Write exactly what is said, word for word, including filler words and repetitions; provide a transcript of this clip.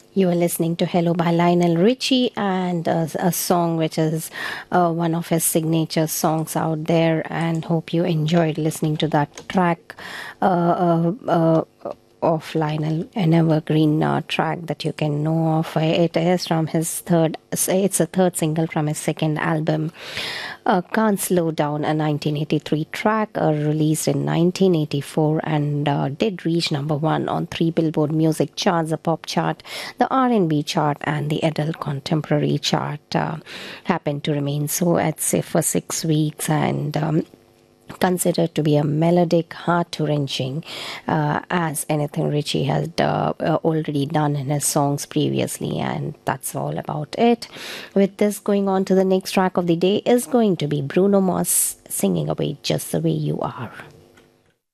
You are listening to Hello by Lionel Richie, and uh, a song which is uh, one of his signature songs out there, and hope you enjoyed listening to that track uh, uh, uh, of Lionel, an evergreen uh, track that you can know of. It is from his third, it's a third single from his second album, uh, Can't Slow Down, a nineteen eighty-three track uh, released in nineteen eighty-four, and uh, did reach number one on three Billboard music charts, the pop chart, the R and B chart, and the adult contemporary chart. Uh, happened to remain so at say for six weeks, and um, considered to be a melodic, heart-wrenching, uh, as anything Richie has uh, uh, already done in his songs previously, and that's all about it. With this, going on to the next track of the day is going to be Bruno Mars singing away Just the Way You Are.